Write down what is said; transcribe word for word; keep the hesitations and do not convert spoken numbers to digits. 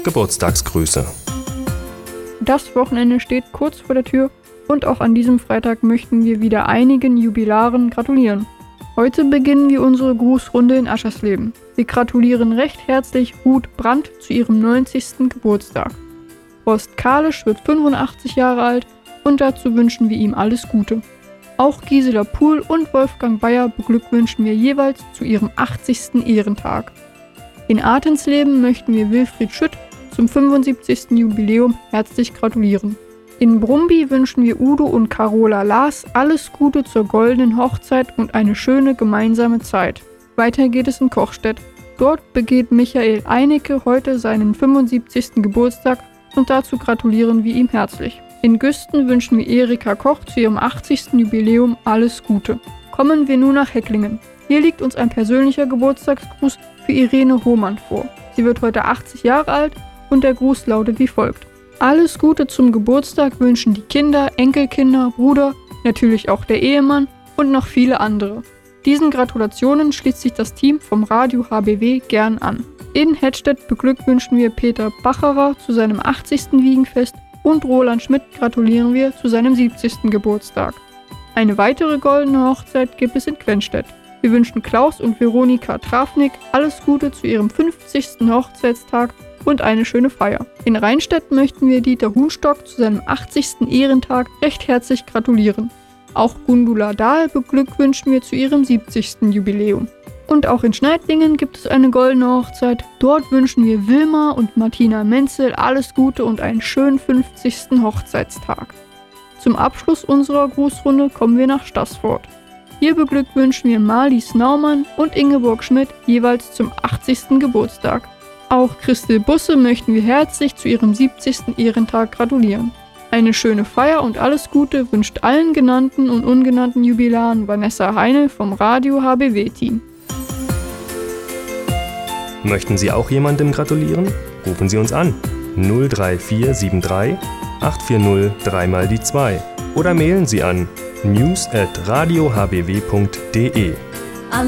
Geburtstagsgrüße. Das Wochenende steht kurz vor der Tür und auch an diesem Freitag möchten wir wieder einigen Jubilaren gratulieren. Heute beginnen wir unsere Grußrunde in Aschersleben. Wir gratulieren recht herzlich Ruth Brandt zu ihrem neunzigsten Geburtstag. Horst Kalisch wird fünfundachtzig Jahre alt und dazu wünschen wir ihm alles Gute. Auch Gisela Puhl und Wolfgang Bayer beglückwünschen wir jeweils zu ihrem achtzigsten Ehrentag. In Artensleben möchten wir Wilfried Schütt zum fünfundsiebzigsten Jubiläum herzlich gratulieren. In Brumby wünschen wir Udo und Carola Lars alles Gute zur goldenen Hochzeit und eine schöne gemeinsame Zeit. Weiter geht es in Kochstedt. Dort begeht Michael Einecke heute seinen fünfundsiebzigsten Geburtstag und dazu gratulieren wir ihm herzlich. In Güsten wünschen wir Erika Koch zu ihrem achtzigsten Jubiläum alles Gute. Kommen wir nun nach Hecklingen. Hier liegt uns ein persönlicher Geburtstagsgruß für Irene Hohmann vor. Sie wird heute achtzig Jahre alt und der Gruß lautet wie folgt. Alles Gute zum Geburtstag wünschen die Kinder, Enkelkinder, Bruder, natürlich auch der Ehemann und noch viele andere. Diesen Gratulationen schließt sich das Team vom Radio H B W gern an. In Hettstedt beglückwünschen wir Peter Bacherer zu seinem achtzigsten Wiegenfest und Roland Schmidt gratulieren wir zu seinem siebzigsten Geburtstag. Eine weitere goldene Hochzeit gibt es in Quenstedt. Wir wünschen Klaus und Veronika Trafnik alles Gute zu ihrem fünfzigsten Hochzeitstag und eine schöne Feier. In Rheinstedt möchten wir Dieter Huhnstock zu seinem achtzigsten Ehrentag recht herzlich gratulieren. Auch Gundula Dahl beglückwünschen wir zu ihrem siebzigsten Jubiläum. Und auch in Schneidlingen gibt es eine goldene Hochzeit. Dort wünschen wir Wilma und Martina Menzel alles Gute und einen schönen fünfzigsten Hochzeitstag. Zum Abschluss unserer Grußrunde kommen wir nach Staßfurt. Hier beglückwünschen wir Marlies Naumann und Ingeborg Schmidt jeweils zum achtzigsten Geburtstag. Auch Christel Busse möchten wir herzlich zu ihrem siebzigsten Ehrentag gratulieren. Eine schöne Feier und alles Gute wünscht allen genannten und ungenannten Jubilaren Vanessa Heinel vom Radio H B W-Team. Möchten Sie auch jemandem gratulieren? Rufen Sie uns an null drei vier sieben drei acht vier null drei mal die zwei oder mailen Sie an news at radio h b w punkt d e.